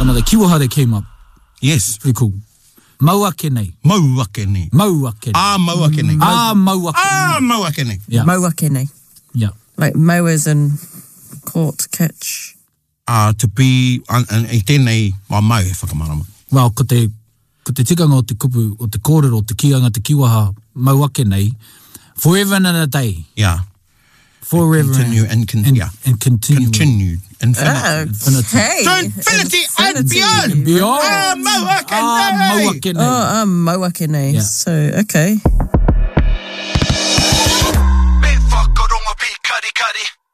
Another kiwahare came up. Yes. Pretty cool. Mauake nei. Mauake nei. Mauake nei. Mauake nei. Mauake nei. Mauake nei. Yeah. Mauake nei. Yeah. Like mowers and caught, catch. To be, I tēnei mau e whakamarama. Well, ko te tikanga o te kupu, o te kōrero, o te kianga, te kiwaha, mauake nei, forever and a day. Yeah. Forever continue and continue. And continue. Continued. Infinity. Okay. To infinity and beyond. And beyond. Mauake nei. Mauake nei. Oh, mauake nei. Yeah. So, okay. Me whakaronga pi kari kari.